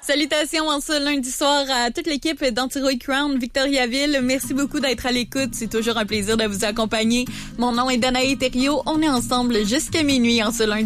Salutations en ce lundi soir à toute l'équipe d'Antirouille Crown Victoriaville. Merci beaucoup d'être à l'écoute. C'est toujours un plaisir de vous accompagner. Mon nom est Danae Thériault. On est ensemble jusqu'à minuit en ce lundi.